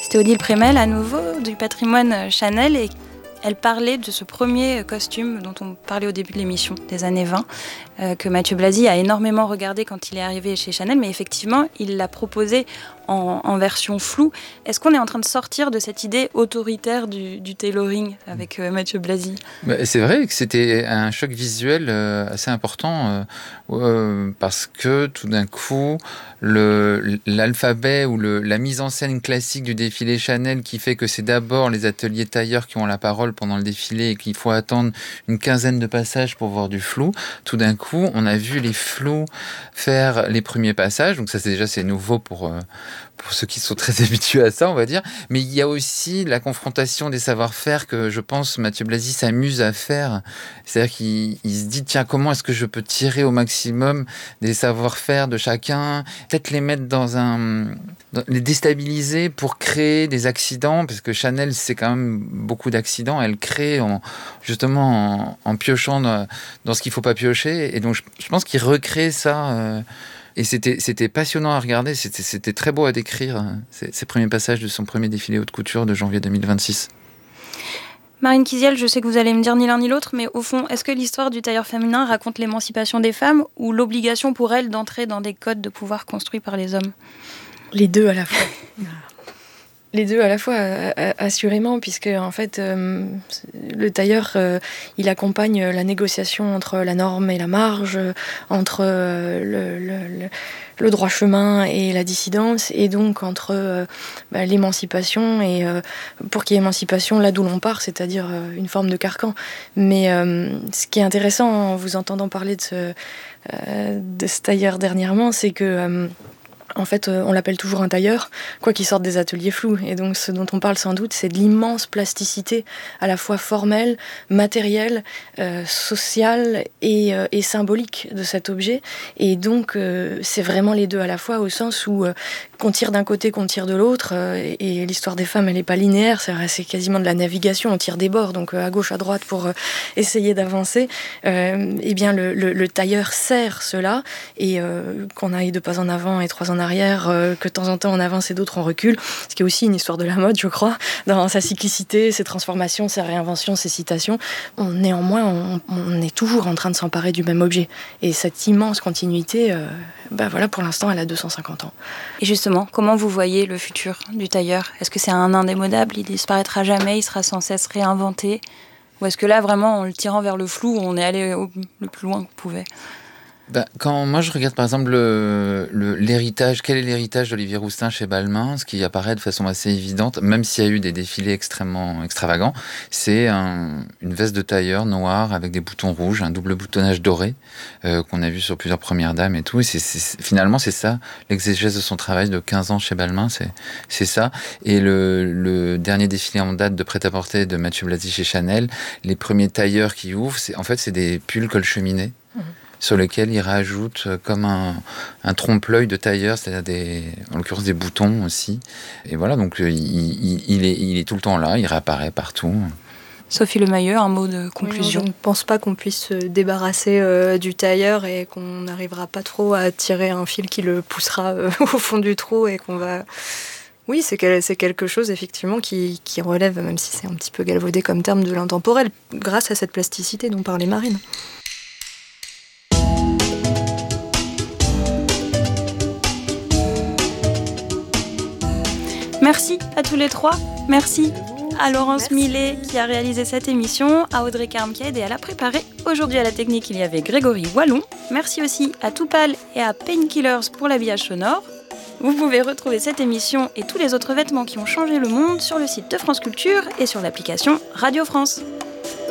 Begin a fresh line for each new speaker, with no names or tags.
C'était Odile Prémel, à nouveau, du patrimoine Chanel, et elle parlait de ce premier costume dont on parlait au début de l'émission, des années 20, que Mathieu Blazy a énormément regardé quand il est arrivé chez Chanel, mais effectivement, il l'a proposé en version floue. Est-ce qu'on est en train de sortir de cette idée autoritaire du tailoring avec Mathieu Blazy ?
C'est vrai que c'était un choc visuel assez important parce que tout d'un coup, l'alphabet ou la mise en scène classique du défilé Chanel qui fait que c'est d'abord les ateliers tailleurs qui ont la parole pendant le défilé et qu'il faut attendre une quinzaine de passages pour voir du flou. Tout d'un coup, on a vu les flous faire les premiers passages. Donc ça, c'est nouveau pour ceux qui sont très habitués à ça, on va dire. Mais il y a aussi la confrontation des savoir-faire que je pense Mathieu Blazy s'amuse à faire. C'est-à-dire qu'il se dit, tiens, comment est-ce que je peux tirer au maximum des savoir-faire de chacun, peut-être les mettre les déstabiliser pour créer des accidents, parce que Chanel, c'est quand même beaucoup d'accidents. Elle crée justement en piochant dans ce qu'il ne faut pas piocher. Et donc, je pense qu'il recrée ça. Et c'était passionnant à regarder, c'était très beau à décrire, ces premiers passages de son premier défilé haute couture de janvier 2026.
Marine Kiziel, je sais que vous allez me dire ni l'un ni l'autre, mais au fond, est-ce que l'histoire du tailleur féminin raconte l'émancipation des femmes ou l'obligation pour elles d'entrer dans des codes de pouvoir construits par les hommes ?
Les deux à la fois. Les deux à la fois, assurément, puisque en fait, le tailleur, il accompagne la négociation entre la norme et la marge, entre le droit chemin et la dissidence, et donc entre l'émancipation et pour qu'il y ait émancipation là d'où l'on part, c'est-à-dire une forme de carcan. Mais ce qui est intéressant en vous entendant parler de ce tailleur dernièrement, c'est que en fait, on l'appelle toujours un tailleur, quoi qu'il sorte des ateliers flous. Et donc, ce dont on parle sans doute, c'est de l'immense plasticité, à la fois formelle, matérielle, sociale et symbolique de cet objet. Et donc, c'est vraiment les deux à la fois, au sens où qu'on tire d'un côté, qu'on tire de l'autre. Et l'histoire des femmes, elle n'est pas linéaire, c'est quasiment de la navigation, on tire des bords, donc à gauche, à droite, pour essayer d'avancer. Eh bien, le tailleur sert cela, et qu'on aille de pas en avant et trois en arrière, que de temps en temps on avance et d'autres on recule, ce qui est aussi une histoire de la mode, je crois, dans sa cyclicité, ses transformations, ses réinventions, ses citations. Néanmoins, on est toujours en train de s'emparer du même objet. Et cette immense continuité, voilà, pour l'instant, elle a 250 ans.
Et justement, comment vous voyez le futur du tailleur ? Est-ce que c'est un indémodable, il disparaîtra jamais, il sera sans cesse réinventé ? Ou est-ce que là, vraiment, en le tirant vers le flou, on est allé le plus loin qu'on pouvait ?
Quand moi je regarde par exemple l'héritage, quel est l'héritage d'Olivier Rousteing chez Balmain, ce qui apparaît de façon assez évidente, même s'il y a eu des défilés extrêmement extravagants, c'est une veste de tailleur noire avec des boutons rouges, un double boutonnage doré qu'on a vu sur plusieurs premières dames et tout. Et finalement c'est ça l'exégèse de son travail de 15 ans chez Balmain, c'est ça. Et le dernier défilé en date de prêt-à-porter de Mathieu Blazy chez Chanel, les premiers tailleurs qui ouvrent, c'est des pulls col cheminée. Sur lequel il rajoute comme un trompe-l'œil de tailleur, c'est-à-dire en l'occurrence des boutons aussi. Et voilà, donc il est tout le temps là, il réapparaît partout.
Sophie Lemayeux, un mot de conclusion.
Oui, je ne pense pas qu'on puisse se débarrasser du tailleur et qu'on n'arrivera pas trop à tirer un fil qui le poussera au fond du trou et qu'on va... Oui, c'est quelque chose effectivement qui relève, même si c'est un petit peu galvaudé comme terme, de l'intemporel, grâce à cette plasticité dont parlait Marine.
Merci à tous les trois. Merci à Laurence Millet qui a réalisé cette émission, à Audrey Carmqued et à la préparer. Aujourd'hui à la technique, il y avait Grégory Wallon. Merci aussi à Toupal et à Painkillers pour l'habillage sonore. Vous pouvez retrouver cette émission et tous les autres vêtements qui ont changé le monde sur le site de France Culture et sur l'application Radio France.